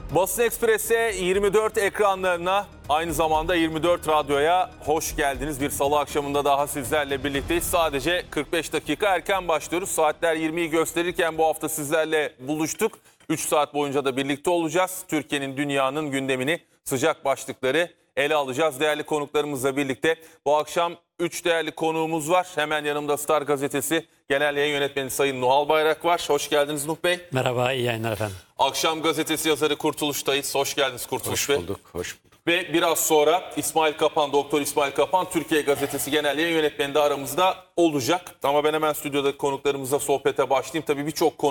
Basın Ekspres'e 24 ekranlarına, aynı zamanda 24 radyoya hoş geldiniz. Bir salı akşamında daha sizlerle birlikteyiz. Sadece 45 dakika erken başlıyoruz. Saatler 20'yi gösterirken bu hafta sizlerle buluştuk. 3 saat boyunca da birlikte olacağız. Türkiye'nin, dünyanın gündemini, sıcak başlıkları ele alacağız. Değerli konuklarımızla birlikte bu akşam 3 değerli konuğumuz var. Hemen yanımda Star Gazetesi Genel Yayın Yönetmeni Sayın Nuhal Bayrak var. Hoş geldiniz Nuh Bey. Merhaba, iyi yayınlar efendim. Akşam Gazetesi yazarı Kurtuluş Tayiz. Hoş geldiniz Kurtuluş Bey. Hoş bulduk, hoş bulduk. Ve biraz sonra İsmail Kapan, Doktor İsmail Kapan, Türkiye Gazetesi Genel Yayın Yönetmeni de aramızda olacak. Ama ben hemen stüdyodaki konuklarımızla sohbete başlayayım. Tabii birçok konu